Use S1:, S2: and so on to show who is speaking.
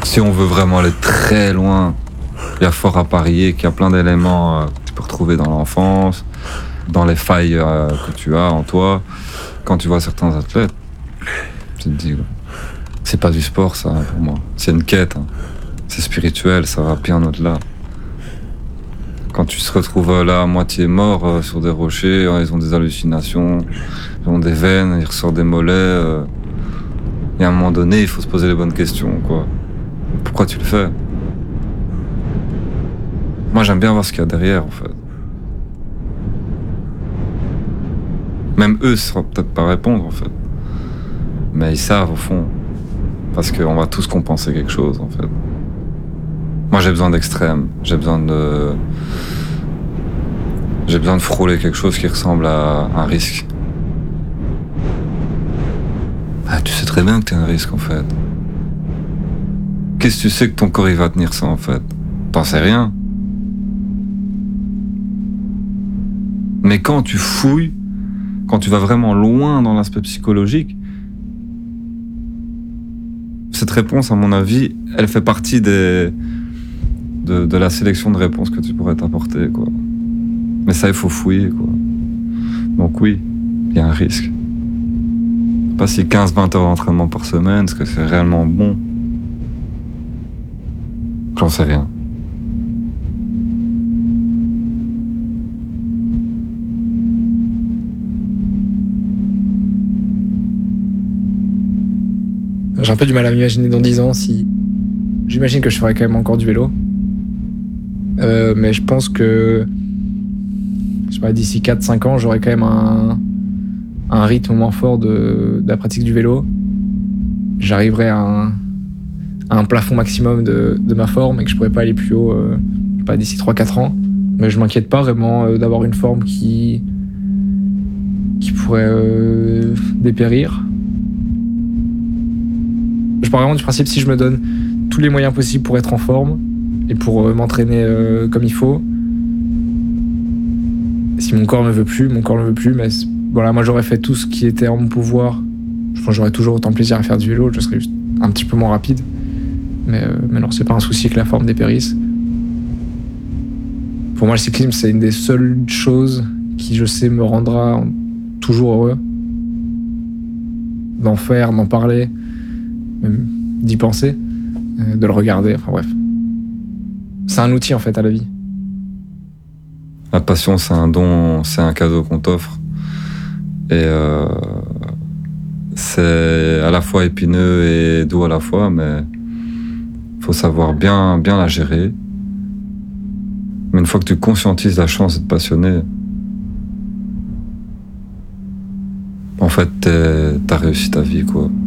S1: Si on veut vraiment aller très loin, il y a fort à parier qu'il y a plein d'éléments que tu peux retrouver dans l'enfance, dans les failles que tu as en toi. Quand tu vois certains athlètes, tu te dis, c'est pas du sport ça pour moi, c'est une quête, hein. C'est spirituel, ça va bien au-delà. Quand tu te retrouves là à moitié mort sur des rochers, ils ont des hallucinations, ils ont des veines, ils ressortent des mollets. Et à un moment donné, il faut se poser les bonnes questions, quoi. Pourquoi tu le fais? Moi, j'aime bien voir ce qu'il y a derrière, en fait. Même eux ne sauront peut-être pas répondre, en fait. Mais ils savent, au fond. Parce qu'on va tous compenser quelque chose, en fait. Moi, j'ai besoin d'extrême. J'ai besoin de frôler quelque chose qui ressemble à un risque. Ah, tu sais très bien que t'es un risque, en fait. Qu'est-ce que tu sais que ton corps, il va tenir ça, en fait? T'en sais rien. Mais quand tu fouilles, quand tu vas vraiment loin dans l'aspect psychologique, cette réponse, à mon avis, elle fait partie de la sélection de réponses que tu pourrais t'apporter, quoi. Mais ça, il faut fouiller, quoi. Donc oui, il y a un risque. Pas si 15-20 heures d'entraînement par semaine, est-ce que c'est réellement bon? J'en sais rien.
S2: J'ai un peu du mal à m'imaginer dans 10 ans si... J'imagine que je ferai quand même encore du vélo. Mais je pense que... Je sais pas, d'ici 4-5 ans, j'aurai quand même un rythme moins fort de la pratique du vélo. J'arriverai à un plafond maximum de ma forme et que je pourrais pas aller plus haut je sais pas, d'ici 3-4 ans. Mais je m'inquiète pas vraiment d'avoir une forme qui pourrait dépérir. Je pars vraiment du principe, si je me donne tous les moyens possibles pour être en forme et pour m'entraîner comme il faut, si mon corps ne veut plus, mais voilà, moi j'aurais fait tout ce qui était en mon pouvoir. Je pense que j'aurais toujours autant de plaisir à faire du vélo, je serais juste un petit peu moins rapide. Mais non, c'est pas un souci que la forme dépérisse. Pour moi, le cyclisme, c'est une des seules choses qui, je sais, me rendra toujours heureux. D'en faire, d'en parler, même d'y penser, de le regarder, enfin bref. C'est un outil en fait à la vie.
S1: La passion, c'est un don, c'est un cadeau qu'on t'offre. Et c'est à la fois épineux et doux à la fois, mais faut savoir bien la gérer. Mais une fois que tu conscientises la chance d'être passionné, en fait, t'as réussi ta vie, quoi.